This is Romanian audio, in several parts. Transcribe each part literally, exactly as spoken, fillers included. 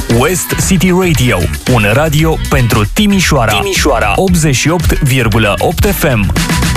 West City Radio, un radio pentru Timișoara. Timișoara optzeci și opt virgulă opt F M.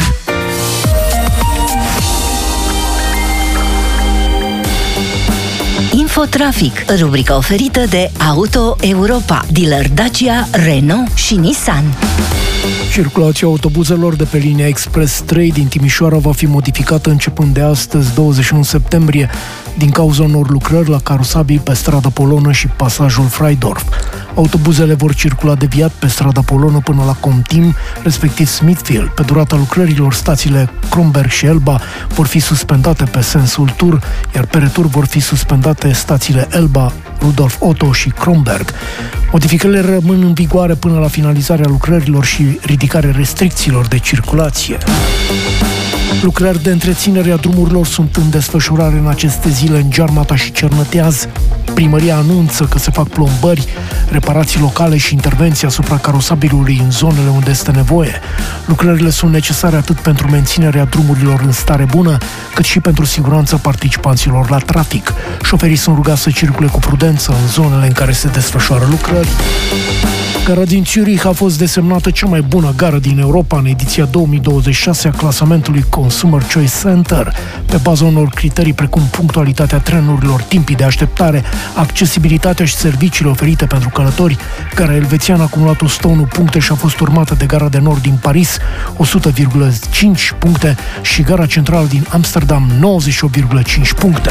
Infotrafic, rubrica oferită de Auto Europa, dealer Dacia, Renault și Nissan. Circulația autobuzelor de pe linia Express trei din Timișoara va fi modificată începând de astăzi, douăzeci și unu septembrie, din cauza unor lucrări la carosabil pe strada Polonă și pasajul Freidorf. Autobuzele vor circula deviat pe strada Polonă până la Comtim, respectiv Smithfield. Pe durata lucrărilor, stațiile Kronberg și Elba vor fi suspendate pe sensul Tur, iar pe retur vor fi suspendate stațiile Elba, Rudolf Otto și Kronberg. Modificările rămân în vigoare până la finalizarea lucrărilor și ridicarea restricțiilor de circulație. Lucrări de întreținere a drumurilor sunt în desfășurare în aceste zile în Giarmata și Cernăteaz. Primăria anunță că se fac plombări, reparații locale și intervenții asupra carosabilului în zonele unde este nevoie. Lucrările sunt necesare atât pentru menținerea drumurilor în stare bună, cât și pentru siguranța participanților la trafic. Șoferii sunt rugați să circule cu prudență în zonele în care se desfășoară lucrări. Gara din Zurich a fost desemnată cea mai bună gară din Europa în ediția două mii douăzeci și șase a clasamentului Consumer Choice Center, pe baza unor criterii precum punctualitatea trenurilor, timpii de așteptare, accesibilitatea și serviciile oferite pentru călători. Gara elvețiană a acumulat o sută unu puncte și a fost urmată de Gara de Nord din Paris, o sută virgulă cinci puncte, și Gara Centrală din Amsterdam, nouăzeci și opt virgulă cinci puncte.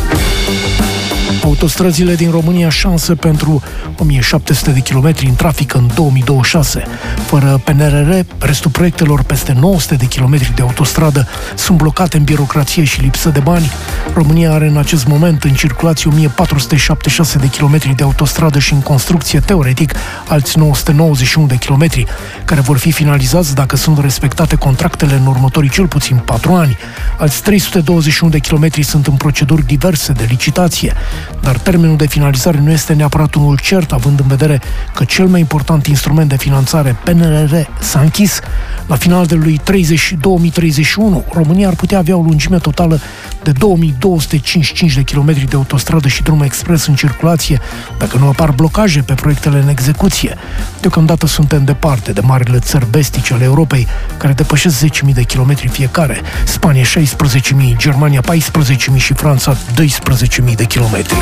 Autostrăzile din România, șanse pentru o mie șapte sute de kilometri în trafic în două mii douăzeci și șase. Fără P N R R, restul proiectelor, peste nouă sute de kilometri de autostradă, sunt blocate în birocrație și lipsă de bani. România are în acest moment în circulație o mie patru sute șaptezeci și șase de kilometri de autostradă și în construcție, teoretic, alți nouă sute nouăzeci și unu de kilometri, care vor fi finalizați dacă sunt respectate contractele în următorii cel puțin patru ani. Alți trei sute douăzeci și unu de kilometri sunt în proceduri diverse de licitație, dar termenul de finalizare nu este neapărat unul cert, având în vedere că cel mai important instrument de finanțare, P N R R, s-a închis. La final de lui două mii treizeci și unu, România ar putea avea o lungime totală de două mii două sute cincizeci și cinci de kilometri de autostradă și drum expres în circulație, dacă nu apar blocaje pe proiectele în execuție. Deocamdată suntem departe de marile țări vestice ale Europei, care depășesc zece mii de kilometri fiecare: Spania șaisprezece mii, Germania paisprezece mii și Franța doisprezece mii de kilometri.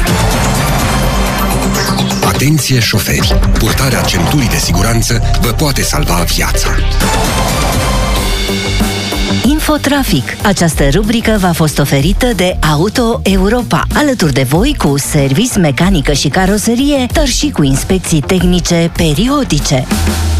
Atenție șoferi! Purtarea centurii de siguranță vă poate salva viața. Infotrafic. Această rubrică v-a fost oferită de Auto Europa, alături de voi cu service, mecanică și caroserie, dar și cu inspecții tehnice periodice.